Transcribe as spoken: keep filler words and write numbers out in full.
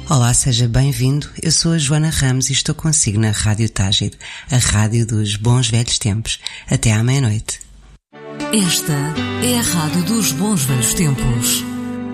Olá, seja bem-vindo. Eu sou a Joana Ramos e estou consigo na Rádio Tágiro, a rádio dos bons velhos tempos. Até à meia-noite. Esta é a rádio dos bons velhos tempos.